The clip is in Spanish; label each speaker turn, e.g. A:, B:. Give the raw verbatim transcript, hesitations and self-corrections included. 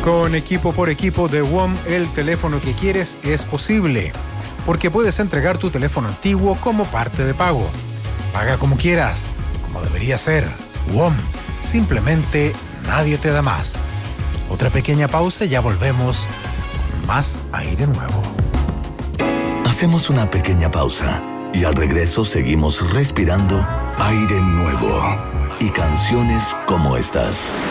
A: Con Equipo por Equipo de W O M, el teléfono que quieres es posible, porque puedes entregar tu teléfono antiguo como parte de pago. Paga como quieras, como debería ser. W O M, simplemente nadie te da más. Otra pequeña pausa y ya volvemos con más aire nuevo.
B: Hacemos una pequeña pausa y al regreso seguimos respirando aire nuevo y canciones como estas.